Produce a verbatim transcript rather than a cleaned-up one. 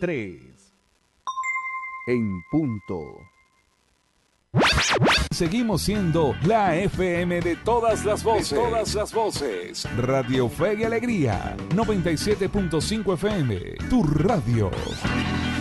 tres. En punto. Seguimos siendo la F M de todas las voces. De todas las voces. Radio Fe y Alegría. noventa y siete punto cinco F M. Tu radio.